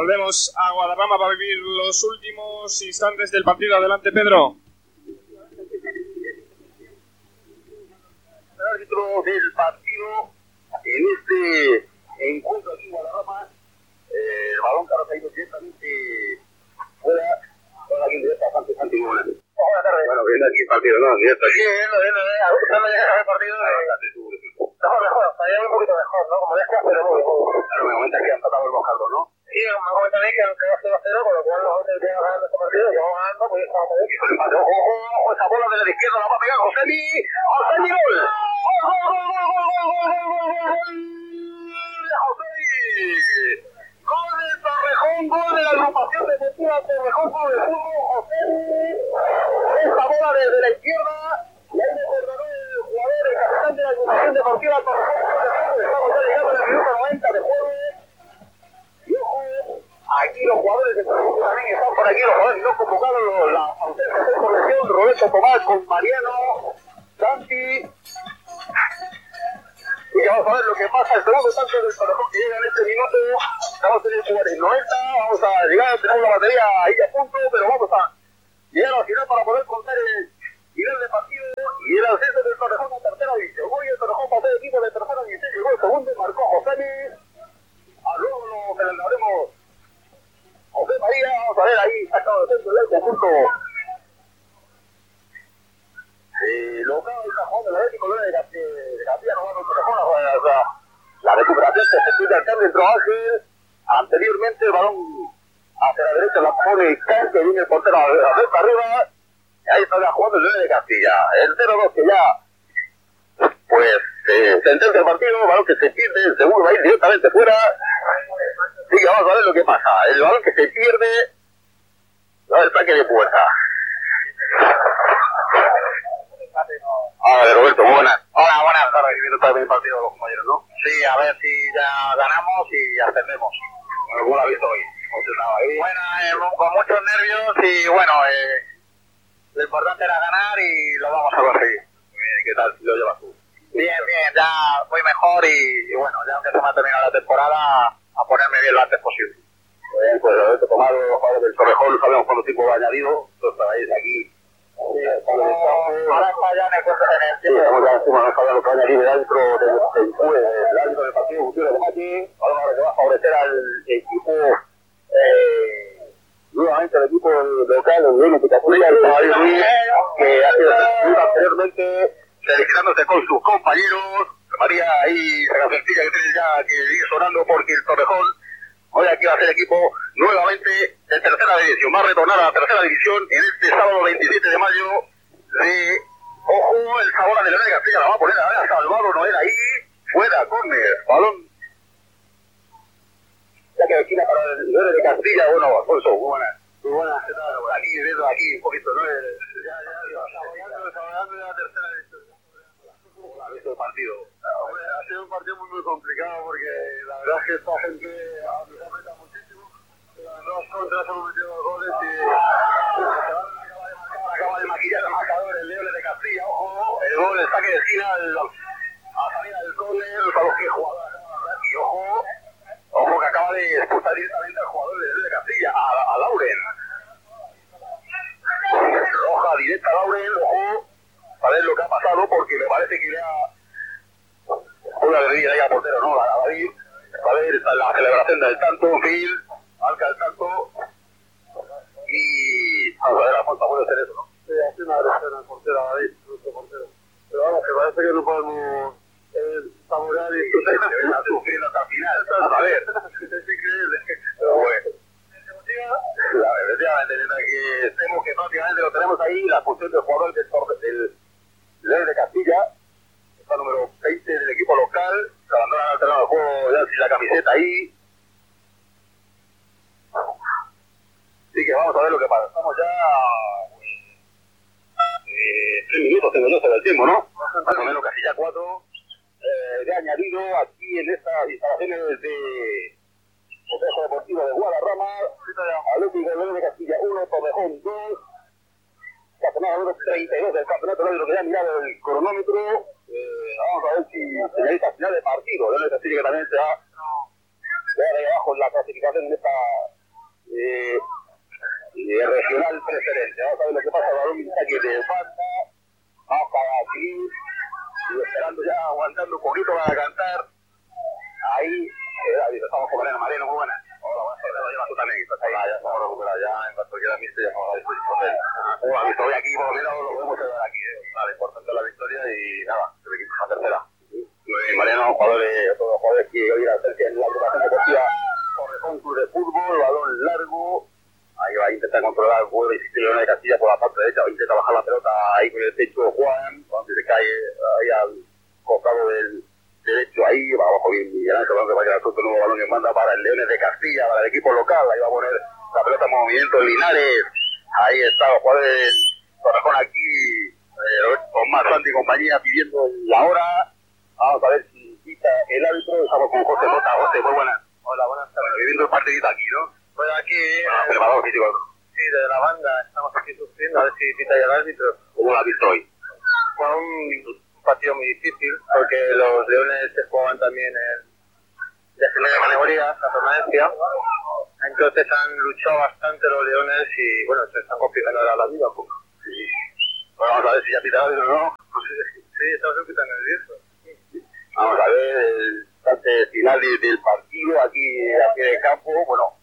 Volvemos a Guadarrama para vivir los últimos instantes del partido. Adelante, Pedro. El árbitro del partido en este encuentro aquí en Guadarrama, el balón que ha caído directamente fuera, ahora aquí en directo a Santi Buenas. Buenas tardes. Bueno, viendo aquí el partido, ¿no? Directo aquí. Sí, viendo, ajustando ya el partido. Mejor, estaría un poquito mejor, ¿no? Como decías, pero muy bien. Claro, me comenta que han tratado el Bojardo, ¿no? Sí, me comenta a mí que aunque va 0-0, con lo cual nosotros tenemos ganando este partido, y vamos ganando, pues estamos bien. Ojo, esa bola desde la izquierda la va a pegar Josemi. ¡Josemi, gol! ¡Gol de Torrejón! ¡Gol de la agrupación defensiva Torrejón Club de Fútbol! Josemi, esa bola desde la izquierda, y ahí me perdonó el jugador, el capitán de la agrupación deportiva Torrejón Club de Fútbol. Estamos ya llegando al minuto 90 de juego. Y ojo, aquí los jugadores de Torrejón también están por aquí, los jugadores no convocados, la ausencia de corrección, Roberto Tomás con Mariano, Santi. Y que vamos a ver lo que pasa, el segundo tanto del Torrejón que llega en este minuto. Estamos en el 90, vamos a llegar, tenemos la batería ahí a punto, pero vamos a llegar al final para poder contar el final del partido y el ascenso del Torrejón a tercera división. Hoy el Torrejón pasó de equipo de tercera división, llegó el segundo, marcó Josemi. Luego lo celebraremos José María, vamos a ver ahí, sacado de centro del conjunto. Local del cajón del Atlético de Castilla, no va a Torrejón, la recuperación que se pide al cambio entró Ángel. Anteriormente el balón hacia la derecha la pone Can, que viene el portero a ver para arriba. Y ahí está ya jugando el León de Castilla. El 0-2 que ya, pues, sentencia el partido, balón que se pierde, el segundo va a ir directamente fuera. Sí, que vamos a ver lo que pasa. El balón que se pierde, va el saque de puerta. Hola, Roberto, muy buenas. Hola, buenas tardes. Viviendo también el partido de los compañeros, ¿no? Sí, a ver si ya ganamos y ascendemos. Bueno, ¿cómo lo ha visto hoy? Bueno, con muchos nervios y bueno, lo importante era ganar y lo vamos a conseguir. Bien, ¿qué tal lo llevas tú? Bien, ya voy mejor y bueno, ya aunque se me ha terminado la temporada, a ponerme bien lo antes posible. Bien, pues Roberto Tomás, los jugadores del Torrejón, sabemos cuánto tiempo va añadido, todos estáis aquí. Ahora está ya en el tiempo. Estamos ya encima, no sabía lo que va a añadir el árbitro del partido Gutiérrez de Mati. Ahora que va a favorecer al equipo, nuevamente el equipo local, el León de Castilla, el Caballo Ruiz, que ha sido anteriormente felicitándose con sus compañeros. María ahí, la sencilla que tiene ya que sigue sonando porque el Torrejón hoy aquí va a ser equipo nuevamente de tercera división. Va a retornar a la tercera división en este sábado 27 de mayo de... Ojo, el Sabora de León de Castilla la va a poner a Salvador Noel ahí. Fuera, córner, balón. Ya que esquina para el León de Castilla. Bueno, Alfonso, muy buenas. Muy buenas, ¿qué tal? Aquí, viendo aquí un poquito, ¿no? Saboreando ya la tercera división. ¿Cómo ha visto el partido? Ha sido un partido muy complicado porque la verdad es que esta gente nos aprieta muchísimo. Las dos contras hemos metido dos goles y acaba de maquillar el marcador el León de Castilla. Ojo, el gol, el saque de esquina a salida del córner, para los que jugador y ojo que acaba de expulsar directamente al jugador del León de Castilla, a Lauren. Roja directa a Lauren, ojo, a ver lo que ha pasado porque me parece que le ha una bebida ahí al portero, ¿no? A David, a ver la celebración del tanto, en fin, marca el tanto y vamos a ver, Alfonso puede hacer eso, ¿no? Sí, hace una agresión al portero, a David, nuestro portero. Pero vamos, que parece que no podemos saborear y está sufriendo hasta el final. A ver, es increíble. Pero bueno. Efectivamente, que estemos que prácticamente lo tenemos ahí, la función del jugador del León de Castilla, está número 20 del equipo local, se abandona al terreno de juego ya sin la camiseta ahí. Así que vamos a ver lo que pasa. Estamos ya 3 minutos tengo yo sobre el tiempo, ¿no? Más o menos casi ya 4 de añadido aquí en estas instalaciones de Complejo Deportivo de Guadarrama. Atlético de León de Castilla 1, Torrejón 2. Campeonato número 32 del campeonato, lo que ya ha mirado el cronómetro. Vamos a ver si señalita final de partido. León de Castilla que también se va de abajo en la clasificación en esta regional preferente. Vamos a ver lo que pasa. El balón está aquí de banda. Vamos para aquí. Y esperando ya, aguantando un poquito para cantar. Ahí, estamos con Mariano, muy buena. Hola, buenas tardes, lo llevas tú también. Estás ahí. Ya estamos recuperados, ya en cuanto quiera mi ya estamos a disposición de él. La victoria aquí, por lo menos lo podemos celebrar aquí. Vale, importante la victoria y nada, el equipo es la tercera. Mariano, jugadores, todos los jugadores que hoy a hacer en la agrupación deportiva Torrejón Club de Fútbol, balón largo. Ahí va a intentar controlar, vuelve a insistir León de Castilla por la parte derecha, va a intentar bajar la pelota ahí con el techo de Juan, cuando se cae ahí al costado del derecho, ahí va abajo bien Miguel Ángel, que va a quedar suelto el nuevo balón que manda para el Leones de Castilla, para el equipo local, ahí va a poner la pelota en movimiento Linares, ahí está los jugadores del Torrejón aquí, con más Santi y compañía pidiendo la hora. Vamos a ver si quita el árbitro. Estamos con José Mota. José, muy buenas. Hola, buenas tardes. Viviendo el partidito aquí, ¿no? Pues aquí... preparador físico. Sí, de la banda. Estamos aquí sufriendo. A ver si quita ya el árbitro. ¿Cómo lo has visto hoy? Fue un partido muy difícil, porque los Leones se jugaban también en descendencia de categoría, la permanencia. Entonces han luchado bastante los Leones y, bueno, se están complicando ahora la vida un poco. Sí. Bueno, vamos a ver si ya pita el árbitro, ¿no? Sí, estamos un poquito nerviosos. Vamos a ver el instante final del partido aquí de campo. Bueno,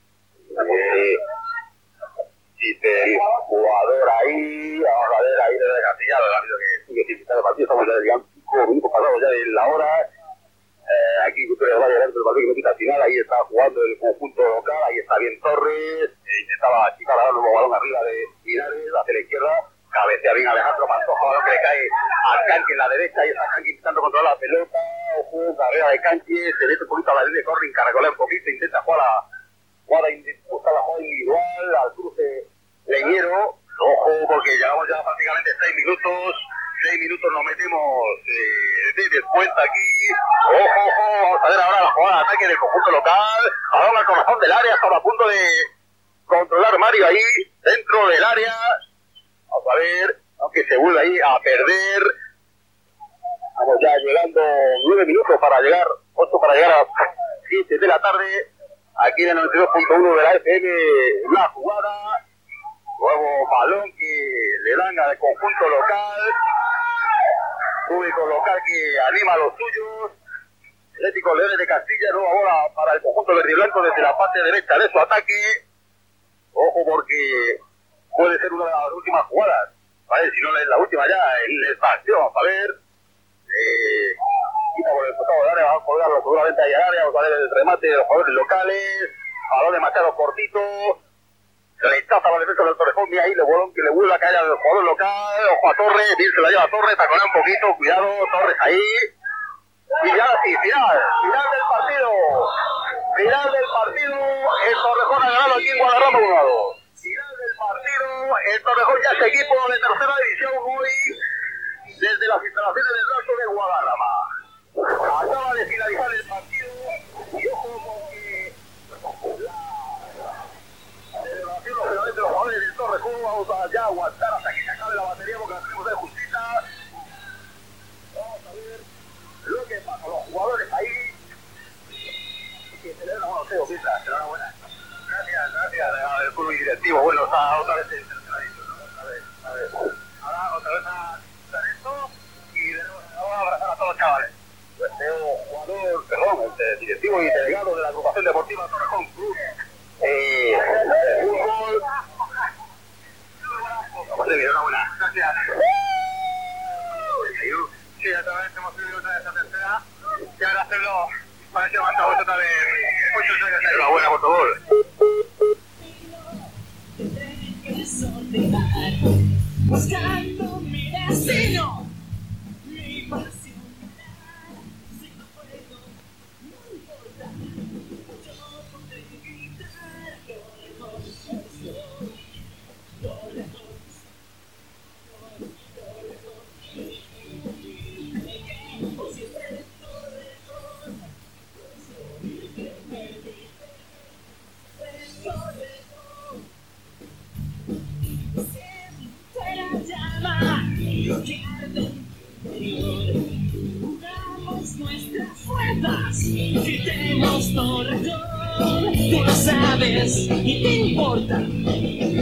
dice el jugador ahí. Vamos a ver ahí desde Castilla, el árbitro que sigue sin quitar el partido. Estamos ya, digamos, 5 minutos pasados ya de la hora. Aquí Cultura de Valle dentro del partido que no quita al final. Ahí está jugando el conjunto local. Ahí está bien Torres. Intentaba chicar ahora el nuevo balón arriba de Linares hacia la izquierda. Cabecea bien Alejandro Pantoja, balón que le cae a Canqui en la derecha y está Canqui intentando controlar la pelota. Ojo, carrera de Canqui, se mete un poquito a la línea de corre, caracolea un poquito, intenta buscar la jugada individual al cruce Leñero. Ojo, porque llevamos ya prácticamente 6 minutos. 6 minutos nos metemos de descuenta aquí. Ojo, vamos a ver ahora la jugada de ataque del conjunto local. Balón al corazón del área, estaba a punto de controlar Mario ahí, dentro del área. Vamos a ver, aunque se vuelve ahí a perder. Estamos ya llegando 9 minutos para llegar, 8 para llegar a 7 de la tarde. Aquí en el 92.1 de la FM, la jugada. Nuevo balón que le dan al conjunto local. Público local que anima a los suyos. Atlético Leones de Castilla, nueva bola para el conjunto verde y blanco desde la parte derecha de su ataque. Ojo porque puede ser una de las últimas jugadas, ¿vale? Si no es la última ya en el partido, vamos a ver. Quita por el costado del área, vamos a colgarlo seguramente ahí al área, vamos a ver el remate de los jugadores locales, balón demasiado cortito, rechaza la defensa del Torrejón, mira ahí el balón que le vuelve a caer al jugador local, ojo a Torres, bien se la lleva a Torres, taconea un poquito, cuidado, Torres ahí. Y ya sí, final del partido, el Torrejón ha ganado aquí en Guadarrama 1-2. Final del partido, el Torrejón ya es equipo de tercera división hoy desde las instalaciones del Raso de Guadarrama. Acaba de finalizar el partido y ojo porque la celebración lógicamente de los jugadores del Torrejón vamos a ya aguantar hasta que se acabe la batería porque la tenemos de justita. Vamos a ver lo que pasa, los jugadores ahí que celebran, bueno, Teo, Pita, enhorabuena. Gracias, el club directivo, bueno, está otra vez en tercera división, ¿no? A ver, ahora otra vez a esto y vamos a abrazar a todos los chavales. Pues jugador, el directivo y delegado de la agrupación deportiva Torrejón Club de fútbol. Vamos a ver, enhorabuena. Gracias. Sí, otra vez hemos subido otra vez a tercera y ahora hacerlo para ese momento otra vez. Muchos años. Enhorabuena por tu gol. Buscando mi destino, mi pasión, si no puedo, no importa, yo podré gritar Unamos nuestras fuerzas, quitemos Torrejón. Tú lo sabes y te importa.